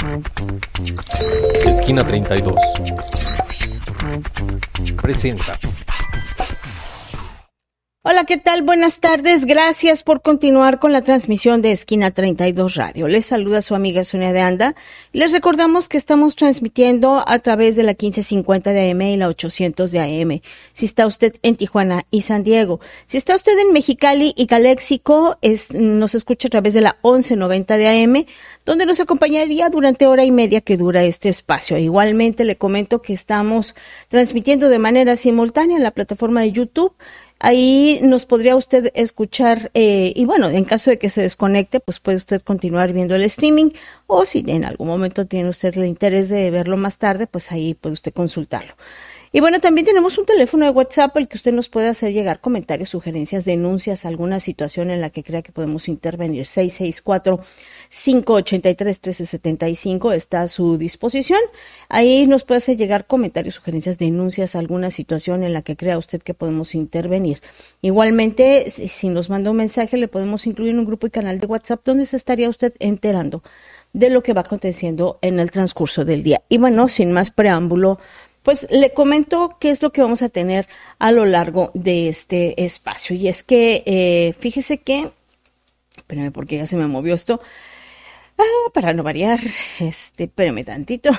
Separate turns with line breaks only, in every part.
Esquina 32 presenta.
Hola, ¿qué tal? Buenas tardes. Gracias por continuar con la transmisión de Esquina 32 Radio. Les saluda su amiga Sonia de Anda. Les recordamos que estamos transmitiendo a través de la 1550 de AM y la 800 de AM. Si está usted en Tijuana y San Diego. Si está usted en Mexicali y Caléxico, nos escucha a través de la 1190 de AM, donde nos acompañaría durante hora y media que dura este espacio. Igualmente le comento que estamos transmitiendo de manera simultánea en la plataforma de YouTube. Ahí nos podría usted escuchar y bueno, en caso de que se desconecte, pues puede usted continuar viendo el streaming, o si en algún momento tiene usted el interés de verlo más tarde, pues ahí puede usted consultarlo. Y bueno, también tenemos un teléfono de WhatsApp al que usted nos puede hacer llegar comentarios, sugerencias, denuncias, alguna situación en la que crea que podemos intervenir. 664-583-1375 está a su disposición. Ahí nos puede hacer llegar comentarios, sugerencias, denuncias, alguna situación en la que crea usted que podemos intervenir. Igualmente, si nos manda un mensaje, le podemos incluir en un grupo y canal de WhatsApp donde se estaría usted enterando de lo que va aconteciendo en el transcurso del día. Y bueno, sin más preámbulo, pues le comento qué es lo que vamos a tener a lo largo de este espacio. Y es que, fíjese que, espérame porque ya se me movió esto, para no variar, espérame tantito,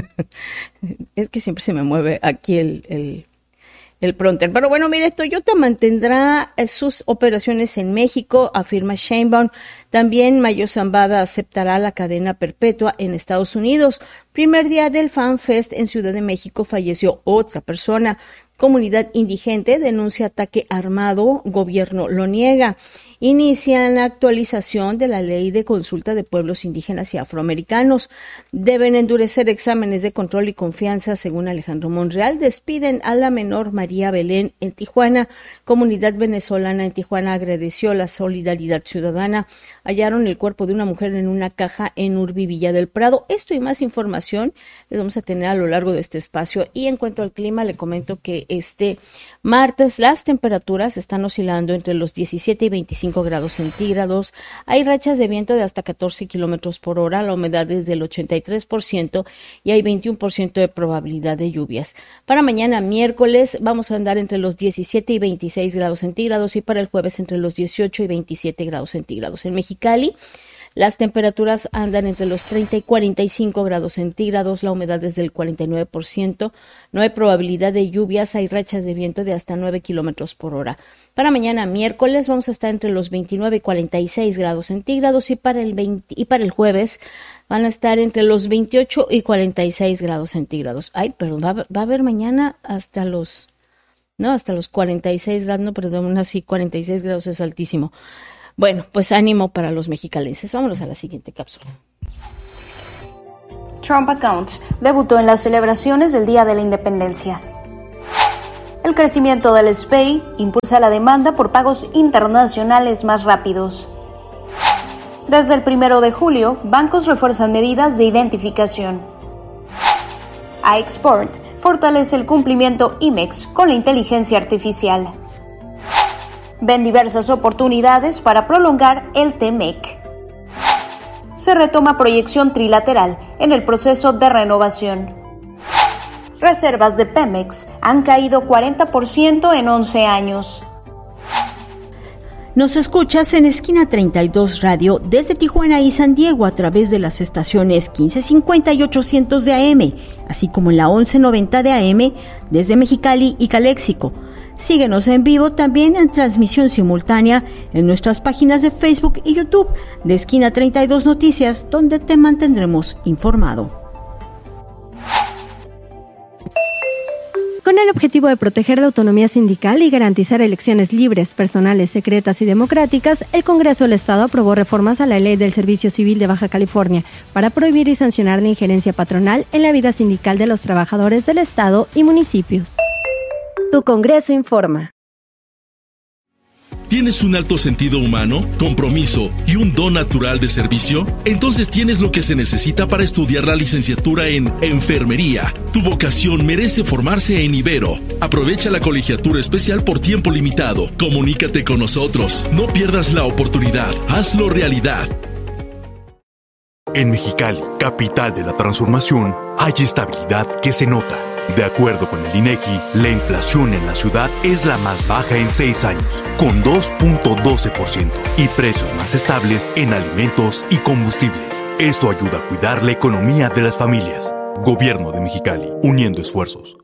es que siempre se me mueve aquí el pronter. Pero bueno, mire, Toyota mantendrá sus operaciones en México, afirma Sheinbaum. También Mayo Zambada aceptará la cadena perpetua en Estados Unidos. Primer día del Fan Fest en Ciudad de México falleció otra persona. Comunidad indigente denuncia ataque armado, gobierno lo niega. Inician la actualización de la ley de consulta de pueblos indígenas y afroamericanos. Deben endurecer exámenes de control y confianza, según Alejandro Monreal. Despiden a la menor María Belén en Tijuana. Comunidad venezolana en Tijuana agradeció la solidaridad ciudadana. Hallaron el cuerpo de una mujer en una caja en Urbi, Villa del Prado. Esto y más información les vamos a tener a lo largo de este espacio. Y en cuanto al clima, le comento que este martes las temperaturas están oscilando entre los 17 y 25 grados centígrados. Hay rachas de viento de hasta 14 kilómetros por hora. La humedad es del 83% y hay 21% de probabilidad de lluvias. Para mañana miércoles vamos a andar entre los 17 y 26 grados centígrados y para el jueves entre los 18 y 27 grados centígrados. En Mexicali, las temperaturas andan entre los 30 y 45 grados centígrados, la humedad es del 49%, no hay probabilidad de lluvias, hay rachas de viento de hasta 9 kilómetros por hora. Para mañana miércoles vamos a estar entre los 29 y 46 grados centígrados y para el jueves van a estar entre los 28 y 46 grados centígrados. Va a haber mañana hasta los 46 grados, no, perdón, así 46 grados es altísimo. Bueno, pues ánimo para los mexicalenses. Vámonos a la siguiente cápsula.
Trump Accounts debutó en las celebraciones del Día de la Independencia. El crecimiento del SPEI impulsa la demanda por pagos internacionales más rápidos. Desde el 1 de julio, bancos refuerzan medidas de identificación. iExport fortalece el cumplimiento IMEX con la inteligencia artificial. Ven diversas oportunidades para prolongar el TMEC. Se retoma proyección trilateral en el proceso de renovación. Reservas de Pemex han caído 40% en 11 años.
Nos escuchas en Esquina 32 Radio desde Tijuana y San Diego a través de las estaciones 1550 y 800 de AM, así como en la 1190 de AM desde Mexicali y Caléxico. Síguenos en vivo también en transmisión simultánea en nuestras páginas de Facebook y YouTube de Esquina 32 Noticias, donde te mantendremos informado.
Con el objetivo de proteger la autonomía sindical y garantizar elecciones libres, personales, secretas y democráticas, el Congreso del Estado aprobó reformas a la Ley del Servicio Civil de Baja California para prohibir y sancionar la injerencia patronal en la vida sindical de los trabajadores del Estado y municipios. Tu Congreso informa.
¿Tienes un alto sentido humano, compromiso y un don natural de servicio? Entonces tienes lo que se necesita para estudiar la licenciatura en Enfermería. Tu vocación merece formarse en Ibero. Aprovecha la colegiatura especial por tiempo limitado. Comunícate con nosotros. No pierdas la oportunidad. Hazlo realidad.
En Mexicali, capital de la transformación, hay estabilidad que se nota. De acuerdo con el INEGI, la inflación en la ciudad es la más baja en 6 años, con 2.12%, y precios más estables en alimentos y combustibles. Esto ayuda a cuidar la economía de las familias. Gobierno de Mexicali, uniendo esfuerzos.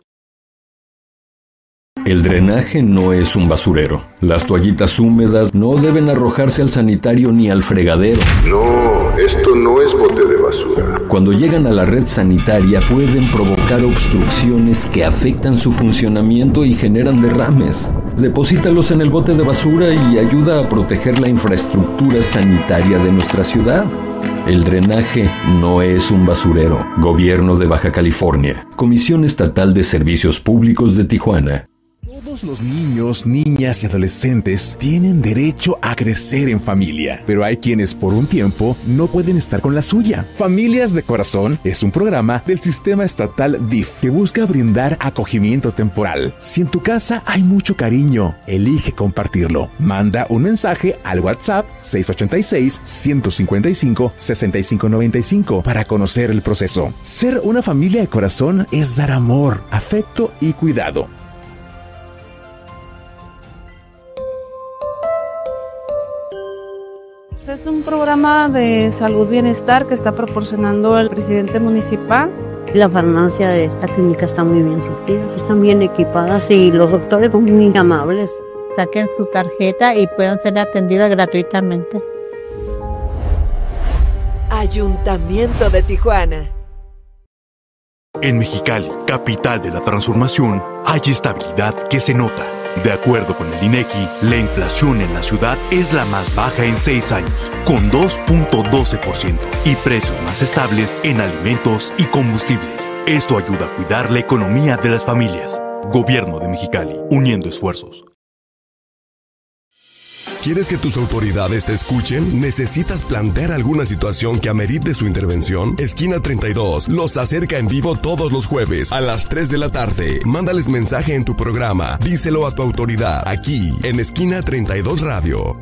El drenaje no es un basurero. Las toallitas húmedas no deben arrojarse al sanitario ni al fregadero.
No, esto no es bote de basura.
Cuando llegan a la red sanitaria pueden provocar obstrucciones que afectan su funcionamiento y generan derrames. Deposítalos en el bote de basura y ayuda a proteger la infraestructura sanitaria de nuestra ciudad. El drenaje no es un basurero. Gobierno de Baja California. Comisión Estatal de Servicios Públicos de Tijuana.
Todos los niños, niñas y adolescentes tienen derecho a crecer en familia, pero hay quienes por un tiempo no pueden estar con la suya. Familias de Corazón es un programa del Sistema Estatal DIF que busca brindar acogimiento temporal. Si en tu casa hay mucho cariño, elige compartirlo. Manda un mensaje al WhatsApp 686-155-6595 para conocer el proceso. Ser una familia de corazón es dar amor, afecto y cuidado.
Es un programa de salud bienestar que está proporcionando el presidente municipal.
La farmacia de esta clínica está muy bien surtida, están bien equipadas y los doctores son muy amables.
Saquen su tarjeta y puedan ser atendidas gratuitamente.
Ayuntamiento de Tijuana.
En Mexicali, capital de la transformación, hay estabilidad que se nota. De acuerdo con el INEGI, la inflación en la ciudad es la más baja en 6 años, con 2.12%, y precios más estables en alimentos y combustibles. Esto ayuda a cuidar la economía de las familias. Gobierno de Mexicali, uniendo esfuerzos.
¿Quieres que tus autoridades te escuchen? ¿Necesitas plantear alguna situación que amerite su intervención? Esquina 32 los acerca en vivo todos los jueves a las 3 de la tarde. Mándales mensaje en tu programa. Díselo a tu autoridad, aquí en Esquina 32 Radio.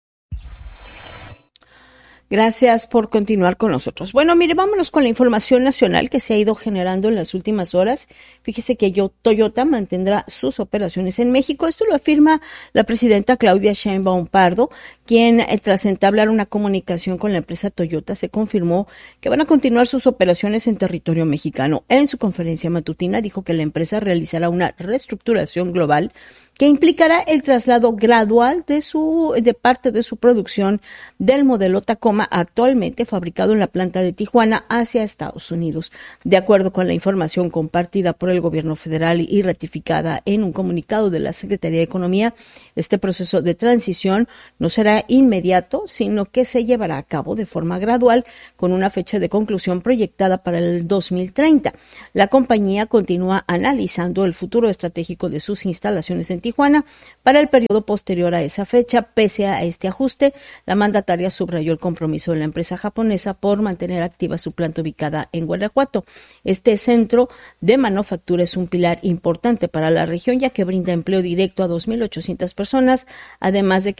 Gracias por continuar con nosotros. Bueno, mire, vámonos con la información nacional que se ha ido generando en las últimas horas. Fíjese que Toyota mantendrá sus operaciones en México. Esto lo afirma la presidenta Claudia Sheinbaum Pardo, quien tras entablar una comunicación con la empresa Toyota se confirmó que van a continuar sus operaciones en territorio mexicano. En su conferencia matutina dijo que la empresa realizará una reestructuración global que implicará el traslado gradual de parte de su producción del modelo Tacoma, actualmente fabricado en la planta de Tijuana, hacia Estados Unidos. De acuerdo con la información compartida por el gobierno federal y ratificada en un comunicado de la Secretaría de Economía, este proceso de transición no será inmediato, sino que se llevará a cabo de forma gradual, con una fecha de conclusión proyectada para el 2030. La compañía continúa analizando el futuro estratégico de sus instalaciones en Tijuana para el periodo posterior a esa fecha. Pese a este ajuste, la mandataria subrayó el compromiso de la empresa japonesa por mantener activa su planta ubicada en Guanajuato. Este centro de manufactura es un pilar importante para la región, ya que brinda empleo directo a 2.800 personas, además de que